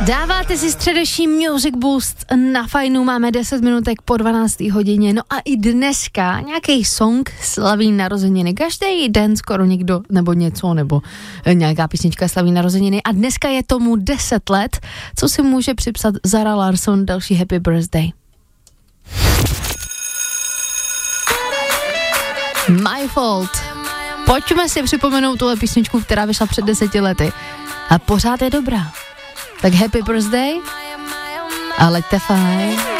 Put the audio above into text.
Dáváte si středeční Music Boost na Fajnu, máme 10 minutek po 12. hodině, no a i dneska nějaký song slaví narozeniny. Každý den skoro někdo nebo něco, nebo nějaká písnička slaví narozeniny a dneska je tomu 10 let, co si může připsat Zara Larsson, další happy birthday. My Fault. Pojďme si připomenout tuhle písničku, která vyšla před 10 lety a pořád je dobrá. Tak happy birthday a leďte fajn.